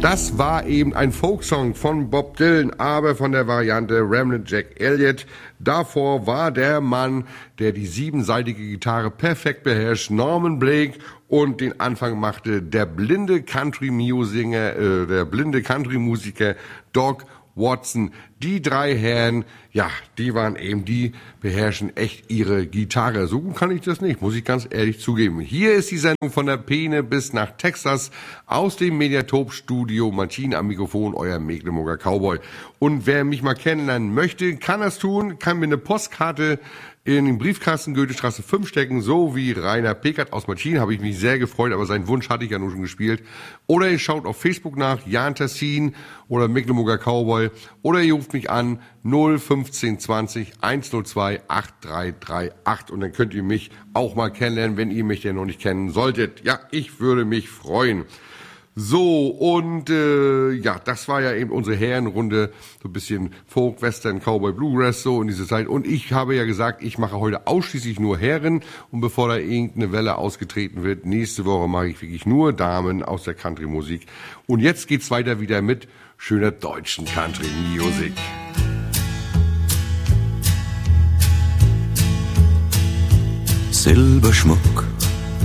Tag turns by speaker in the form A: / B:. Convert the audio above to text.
A: Das war eben ein Folksong von Bob Dylan, aber von der Variante Ramblin' Jack Elliott. Davor war der Mann, der die siebenseitige Gitarre perfekt beherrscht, Norman Blake, und den Anfang machte der blinde Country-Musiker Doc Watson. Die drei Herren, ja, die waren eben, die beherrschen echt ihre Gitarre. So gut kann ich das nicht, muss ich ganz ehrlich zugeben. Hier ist die Sendung von der Peene bis nach Texas aus dem Mediatop-Studio. Martin am Mikrofon, euer Mecklenburger Cowboy. Und wer mich mal kennenlernen möchte, kann das tun, kann mir eine Postkarte in den Briefkasten Goethestraße 5 stecken, so wie Rainer Peckert aus Martin, habe ich mich sehr gefreut, aber seinen Wunsch hatte ich ja nur schon gespielt. Oder ihr schaut auf Facebook nach, Jan Tessin oder Mecklenburger Cowboy, oder ihr ruft mich an 01520 102 8338 und dann könnt ihr mich auch mal kennenlernen, wenn ihr mich denn noch nicht kennen solltet. Ja, ich würde mich freuen. So, und ja, das war ja eben unsere Herrenrunde, so ein bisschen Folk, Western, Cowboy, Bluegrass, so in dieser Zeit. Und ich habe ja gesagt, ich mache heute ausschließlich nur Herren. Und bevor da irgendeine Welle ausgetreten wird, nächste Woche mache ich wirklich nur Damen aus der Country-Musik. Und jetzt geht's weiter wieder mit schöner deutschen Country-Musik.
B: Silberschmuck